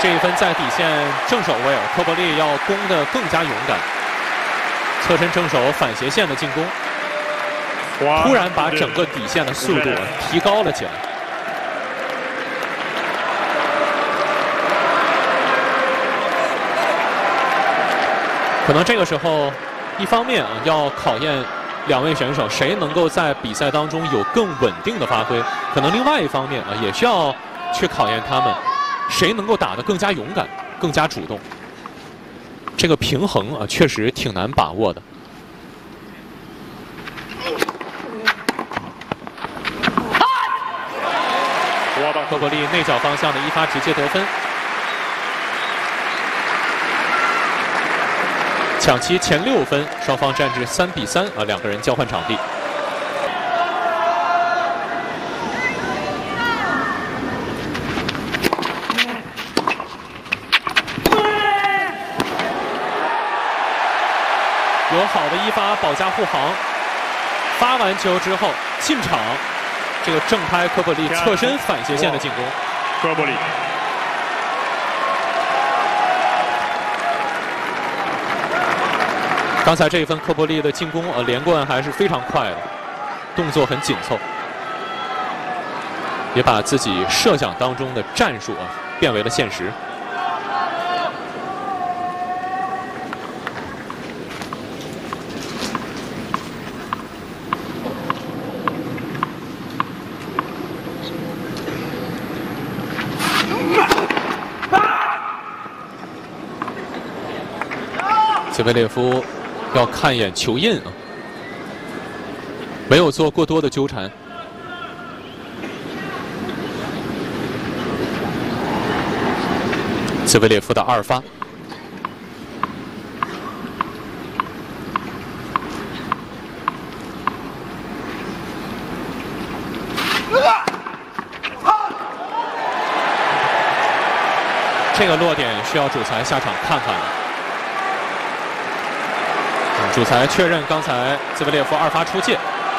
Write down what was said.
这一分在底线正手位，科波利要攻得更加勇敢，侧身正手反斜线的进攻，突然把整个底线的速度提高了起来。可能这个时候，一方面要考验两位选手谁能够在比赛当中有更稳定的发挥，可能另外一方面也需要去考验他们谁能够打得更加勇敢、更加主动。这个平衡确实挺难把握的。科波利内角方向的一发直接得分。抢七前6分，双方战至3比3两个人交换场地。有好的一发保驾护航，发完球之后进场，这个正拍科波利侧身反斜线的进攻。 科波利。 刚才这一分科波利的进攻连贯还是非常快的，动作很紧凑，也把自己设想当中的战术变为了现实。兹维列夫要看一眼球印没有做过多的纠缠。兹维列夫的2发，这个落点需要主裁下场看看了。主裁确认刚才兹维列夫2发出界。